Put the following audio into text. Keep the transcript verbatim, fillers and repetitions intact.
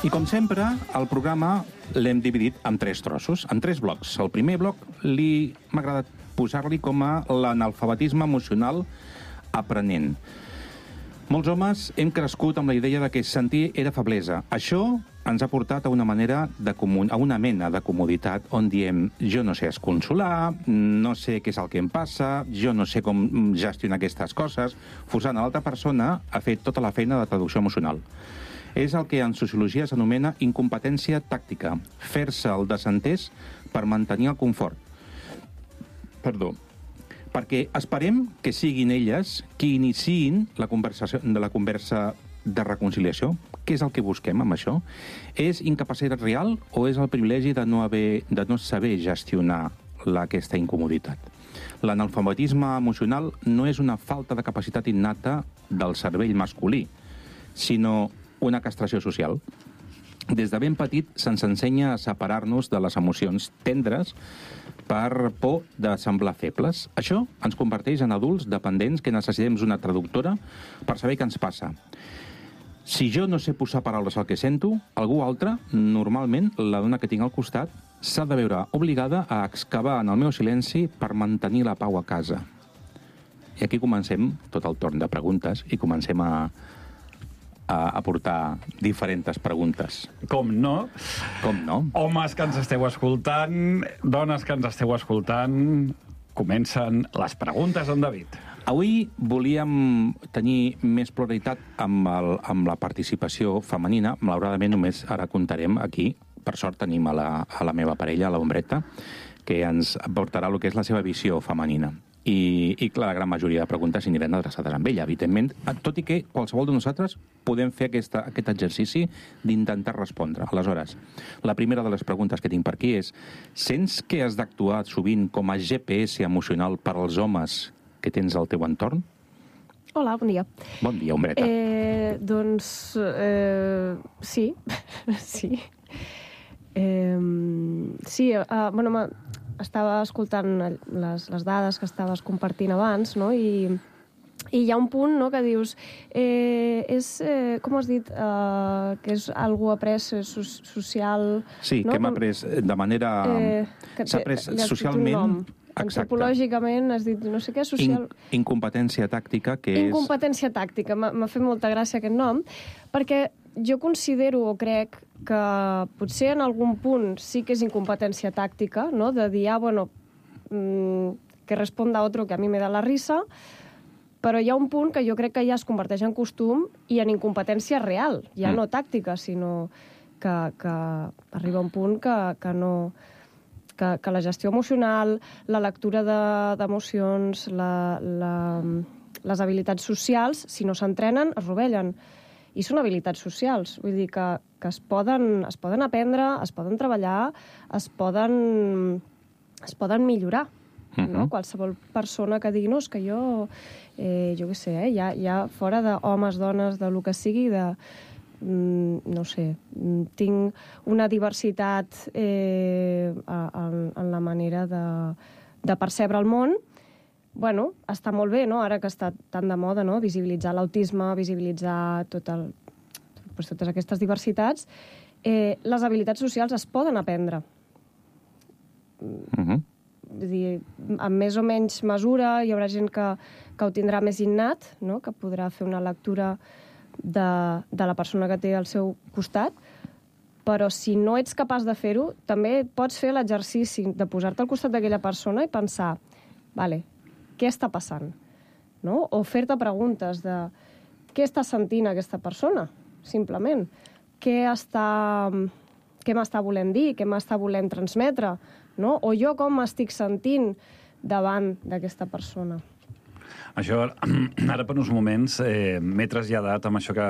I com sempre, el programa l'hem dividit en tres trossos, en tres blocs. El primer bloc li m'ha agradat posar-li com a l'analfabetisme emocional aprenent. Molts homes hem crescut amb la idea de que sentir era feblesa. Això ens ha portat a una manera de comun... a una mena de comoditat on diem jo no sé esconsolar, no sé què és el que em passa, jo no sé com gestionar aquestes coses, forçant a l'altra persona a fer tota la feina de traducció emocional. És el que en sociologia s'anomena incompetència tàctica, fer-se el desentès per mantenir el confort. Perdó. Perquè esperem que siguin elles qui iniciïn la conversació, la conversa de reconciliació. Què és el que busquem amb això? És incapacitat real o és el privilegi de no, haver, de no saber gestionar la, aquesta incomoditat? L'analfabetisme emocional no és una falta de capacitat innata del cervell masculí, sinó una castració social. Des de ben petit se'ns ensenya a separar-nos de les emocions tendres per por de semblar febles. Això ens converteix en adults dependents que necessitem una traductora per saber què ens passa. Si jo no sé posar paraules al que sento, algú altre, normalment la dona que tinc al costat, s'ha de veure obligada a excavar en el meu silenci per mantenir la pau a casa. I aquí comencem tot el torn de preguntes i comencem a a aportar diferents preguntes. Com no? Com no? Homes que ens esteu escoltant, dones que ens esteu escoltant, comencen les preguntes d'en David. Avui volíem tenir més pluralitat amb, el, amb la participació femenina. Malauradament només ara comptarem aquí. Per sort tenim a la, a la meva parella, a l'Ombreta, que ens aportarà el que és la seva visió femenina. I, i clar, la gran majoria de preguntes aniran adreçades amb ella, evidentment, tot i que qualsevol de nosaltres podem fer aquesta, aquest exercici d'intentar respondre. Aleshores, la primera de les preguntes que tinc per aquí és: sents que has d'actuar sovint com a G P S emocional per als homes que tens al teu entorn? Hola, bon dia. Bon dia, Ombreta. Eh, doncs, eh, sí, sí. Eh, sí, uh, bueno, ma... estava escoltant les, les dades que estaves compartint abans, no? I, i hi ha un punt, no?, que dius eh, és, eh, com has dit, eh, que és algú après so, social... Sí, no? que hem après de manera... Eh, s'ha après socialment... Antropològicament has dit, no sé què, social... In, incompetència tàctica, que és... Incompetència tàctica, m'ha fet molta gràcia aquest nom, perquè jo considero o crec que potser en algun punt sí que és incompetència tàctica, no?, de dir, ah, bueno, mmm, que responda otro que a mi me da la risa, però hi ha un punt que jo crec que ja es converteix en costum i en incompetència real, ja mm. no tàctica, sinó que, que arriba un punt que, que no... Que, que la gestió emocional, la lectura d'emocions, de, la, la, les habilitats socials, si no s'entrenen, es rovellen. I són habilitats socials, vull dir que, que es, poden, es poden aprendre, es poden treballar, es poden, es poden millorar. Uh-huh. No? Qualsevol persona que digui, no, és que jo, eh, jo què sé, eh, ja, ja fora d'homes, dones, de lo que sigui, de... no sé, tinc una diversitat eh, en, en la manera de, de percebre el món. Bueno, està molt bé, no?, ara que està tan de moda, no?, visibilitzar l'autisme, visibilitzar tot el, doncs, totes aquestes diversitats. Eh, les habilitats socials es poden aprendre. Uh-huh. Vull dir, amb més o menys mesura hi haurà gent que, que ho tindrà més innat, no?, que podrà fer una lectura De, de la persona que té al seu costat, però si no ets capaç de fer-ho, també pots fer l'exercici de posar-te al costat d'aquella persona i pensar, vale, què està passant? No? O fer-te preguntes de què està sentint aquesta persona, simplement. Què està, què m'està volent dir, què m'està volent transmetre, no? O jo com m'estic sentint davant d'aquesta persona. Això, ara per uns moments, eh, m'he traslladat amb això que